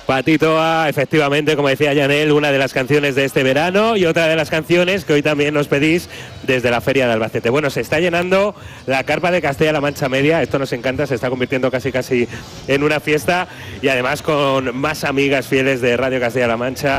Patitoa, efectivamente, como decía Yanel, una de las canciones de este verano y otra de las canciones que hoy también nos pedís desde la Feria de Albacete. Bueno, se está llenando la carpa de Castella-La Mancha Media, esto nos encanta, se está convirtiendo casi en una fiesta y además con más amigas fieles de Radio Castella-La Mancha.